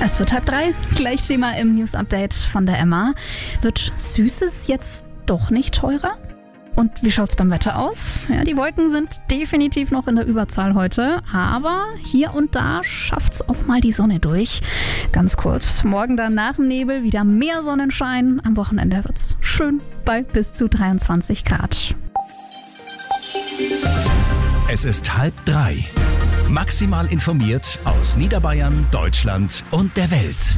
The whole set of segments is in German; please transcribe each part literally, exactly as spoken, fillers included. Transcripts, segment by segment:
Es wird halb drei. Gleich Thema im News-Update von der Emma. Wird Süßes jetzt doch nicht teurer? Und wie schaut's beim Wetter aus? Ja, die Wolken sind definitiv noch in der Überzahl heute, aber hier und da schafft's auch mal die Sonne durch. Ganz kurz, morgen dann nach dem Nebel wieder mehr Sonnenschein. Am Wochenende wird's schön bei bis zu dreiundzwanzig Grad. Es ist halb drei. Maximal informiert aus Niederbayern, Deutschland und der Welt.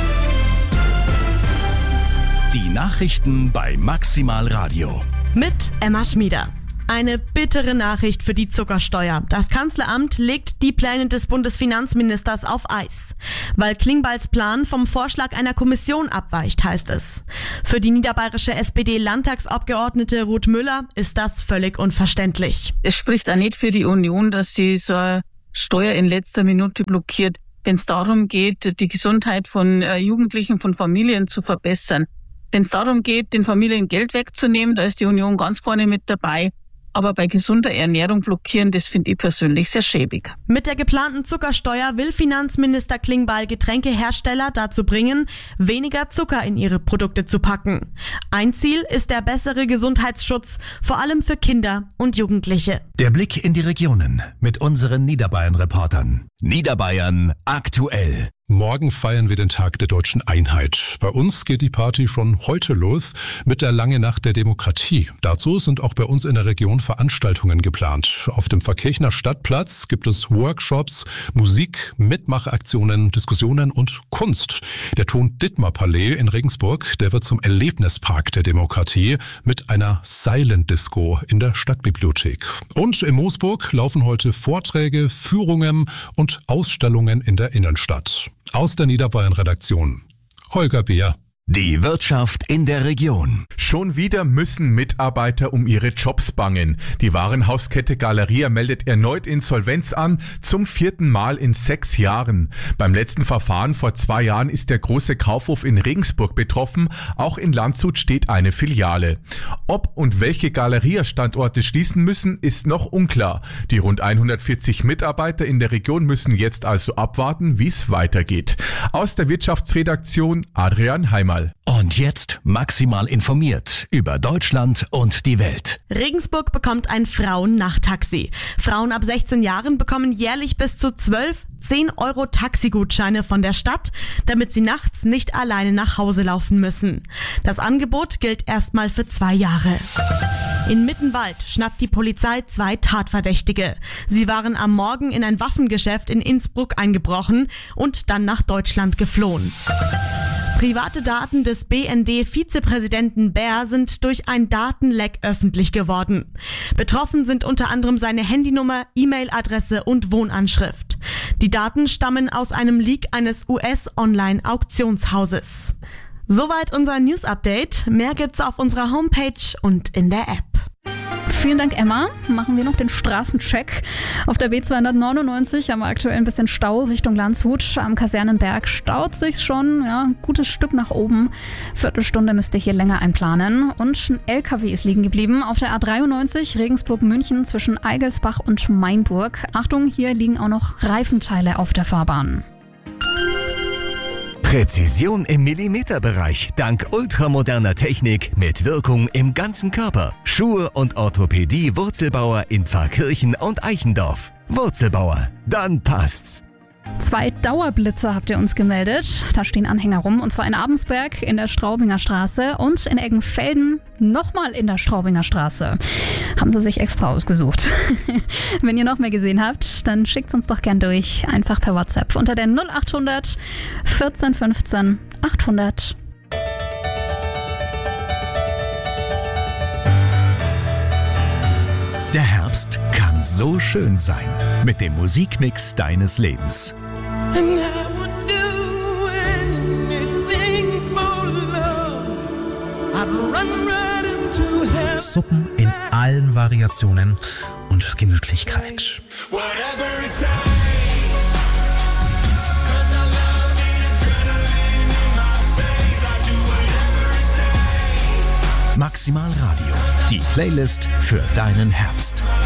Die Nachrichten bei Maximal Radio. Mit Emma Schmieder. Eine bittere Nachricht für die Zuckersteuer. Das Kanzleramt legt die Pläne des Bundesfinanzministers auf Eis. Weil Klingbeils Plan vom Vorschlag einer Kommission abweicht, heißt es. Für die niederbayerische S P D-Landtagsabgeordnete Ruth Müller ist das völlig unverständlich. Es spricht auch nicht für die Union, dass sie so eine Steuer in letzter Minute blockiert, wenn es darum geht, die Gesundheit von Jugendlichen, von Familien zu verbessern. Wenn es darum geht, den Familien Geld wegzunehmen, da ist die Union ganz vorne mit dabei. Aber bei gesunder Ernährung blockieren, das finde ich persönlich sehr schäbig. Mit der geplanten Zuckersteuer will Finanzminister Klingbeil Getränkehersteller dazu bringen, weniger Zucker in ihre Produkte zu packen. Ein Ziel ist der bessere Gesundheitsschutz, vor allem für Kinder und Jugendliche. Der Blick in die Regionen mit unseren Niederbayern-Reportern. Niederbayern aktuell. Morgen feiern wir den Tag der deutschen Einheit. Bei uns geht die Party schon heute los mit der Lange Nacht der Demokratie. Dazu sind auch bei uns in der Region Veranstaltungen geplant. Auf dem Verkirchner Stadtplatz gibt es Workshops, Musik, Mitmachaktionen, Diskussionen und Kunst. Der Thon-Dittmar-Palais in Regensburg, der wird zum Erlebnispark der Demokratie mit einer Silent Disco in der Stadtbibliothek. Und in Moosburg laufen heute Vorträge, Führungen und Ausstellungen in der Innenstadt. Aus der Niederbayern-Redaktion. Holger Beer. Die Wirtschaft in der Region. Schon wieder müssen Mitarbeiter um ihre Jobs bangen. Die Warenhauskette Galeria meldet erneut Insolvenz an, zum vierten Mal in sechs Jahren. Beim letzten Verfahren vor zwei Jahren ist der große Kaufhof in Regensburg betroffen. Auch in Landshut steht eine Filiale. Ob und welche Galeria-Standorte schließen müssen, ist noch unklar. Die rund hundertvierzig Mitarbeiter in der Region müssen jetzt also abwarten, wie es weitergeht. Aus der Wirtschaftsredaktion Adrian Heimer. Und jetzt maximal informiert über Deutschland und die Welt. Regensburg bekommt ein Frauen-Nachttaxi. Frauen ab sechzehn Jahren bekommen jährlich bis zu zwölf zehn Euro Taxigutscheine von der Stadt, damit sie nachts nicht alleine nach Hause laufen müssen. Das Angebot gilt erstmal für zwei Jahre. In Mittenwald schnappt die Polizei zwei Tatverdächtige. Sie waren am Morgen in ein Waffengeschäft in Innsbruck eingebrochen und dann nach Deutschland geflohen. Private Daten des B N D-Vizepräsidenten Bär sind durch ein Datenleck öffentlich geworden. Betroffen sind unter anderem seine Handynummer, E-Mail-Adresse und Wohnanschrift. Die Daten stammen aus einem Leak eines U S-Online-Auktionshauses. Soweit unser News-Update. Mehr gibt's auf unserer Homepage und in der App. Vielen Dank, Emma. Machen wir noch den Straßencheck. Auf der B zweihundertneunundneunzig haben wir aktuell ein bisschen Stau Richtung Landshut. Am Kasernenberg staut sich's schon, ja, ein gutes Stück nach oben. Viertelstunde müsst ihr hier länger einplanen. Und ein L K W ist liegen geblieben auf der A dreiundneunzig Regensburg-München zwischen Eigelsbach und Mainburg. Achtung, hier liegen auch noch Reifenteile auf der Fahrbahn. Präzision im Millimeterbereich dank ultramoderner Technik mit Wirkung im ganzen Körper. Schuhe und Orthopädie Wurzelbauer in Pfarrkirchen und Eichendorf. Wurzelbauer, dann passt's. Zwei Dauerblitze habt ihr uns gemeldet. Da stehen Anhänger rum. Und zwar in Abensberg in der Straubinger Straße und in Eggenfelden nochmal in der Straubinger Straße. Haben sie sich extra ausgesucht. Wenn ihr noch mehr gesehen habt, dann schickt's uns doch gern durch. Einfach per WhatsApp unter der null achthundert vierzehn fünfzehn achthundert. Der Herbst kann so schön sein. Mit dem Musikmix deines Lebens. Suppen in allen Variationen und Gemütlichkeit. Maximal Radio, die Playlist für deinen Herbst.